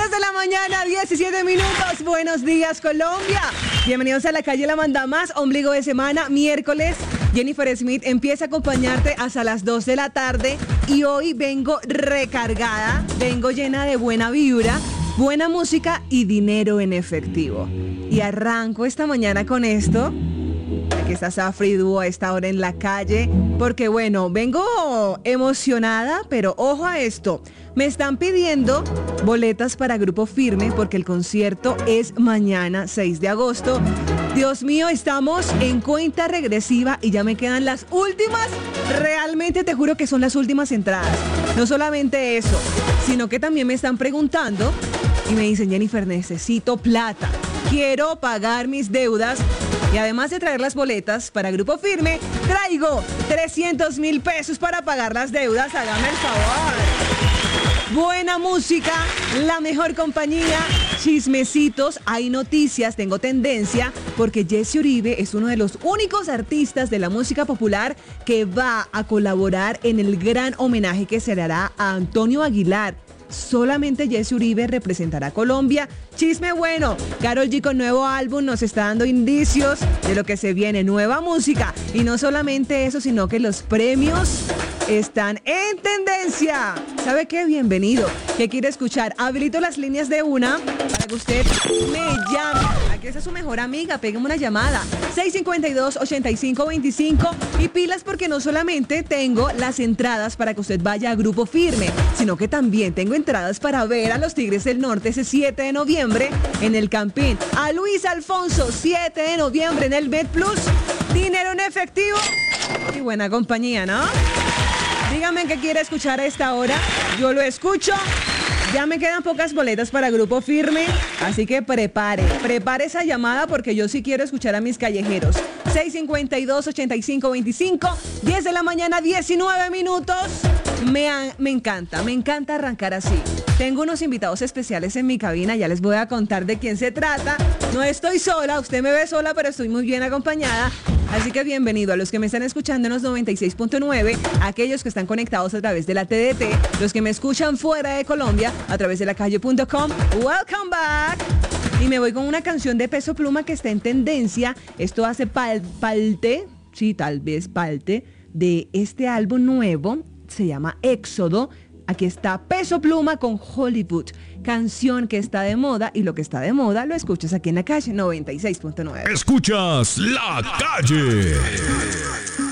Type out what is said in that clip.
10 de la mañana, 17 minutos. Buenos días, Colombia. Bienvenidos a La Calle La Manda Más, ombligo de semana, miércoles. Jennifer Smith empieza a acompañarte hasta las 2 de la tarde y hoy vengo recargada, vengo llena de buena vibra, buena música y dinero en efectivo. Y arranco esta mañana con esto. Aquí está Safri Duo a esta hora en la calle, porque bueno, vengo emocionada, pero ojo a esto. Me están pidiendo boletas para Grupo Firme porque el concierto es mañana 6 de agosto. Dios mío, estamos en cuenta regresiva y ya me quedan las últimas. Realmente te juro que son las últimas entradas. No solamente eso, sino que también me están preguntando y me dicen, Jennifer, necesito plata. Quiero pagar mis deudas. Y además de traer las boletas para Grupo Firme, traigo 300,000 pesos para pagar las deudas. Hágame el favor. Buena música, la mejor compañía, chismecitos, hay noticias, tengo tendencia, porque Jesse Uribe es uno de los únicos artistas de la música popular que va a colaborar en el gran homenaje que se le hará a Antonio Aguilar. Solamente Jesse Uribe representará a Colombia. Chisme bueno, Karol G con nuevo álbum nos está dando indicios de lo que se viene, nueva música. Y no solamente eso, sino que los premios están en tendencia. ¿Sabe qué? Bienvenido. ¿Qué quiere escuchar? Habilito las líneas de una para que usted me llame. Aquí está su mejor amiga, pégame una llamada. 652-8525. Y pilas porque no solamente tengo las entradas para que usted vaya a Grupo Firme, sino que también tengo entradas para ver a los Tigres del Norte ese 7 de noviembre en el Campín. A Luis Alfonso, 7 de noviembre en el MedPlus. Dinero en efectivo y buena compañía, ¿no? Dígame qué quiere escuchar a esta hora. Yo lo escucho. Ya me quedan pocas boletas para Grupo Firme, así que prepare esa llamada porque yo sí quiero escuchar a mis callejeros. 652-8525, 10 de la mañana, 19 minutos. Me encanta arrancar así. Tengo unos invitados especiales en mi cabina, ya les voy a contar de quién se trata. No estoy sola, usted me ve sola, pero estoy muy bien acompañada. Así que bienvenido a los que me están escuchando en los 96.9, aquellos que están conectados a través de la TDT, los que me escuchan fuera de Colombia a través de lacalle.com. Welcome back. Y me voy con una canción de Peso Pluma que está en tendencia. Esto hace parte, sí, tal vez parte, de este álbum nuevo. Se llama Éxodo. Aquí está Peso Pluma con Hollywood, canción que está de moda, y lo que está de moda lo escuchas aquí en La Calle 96.9. Escuchas La Calle.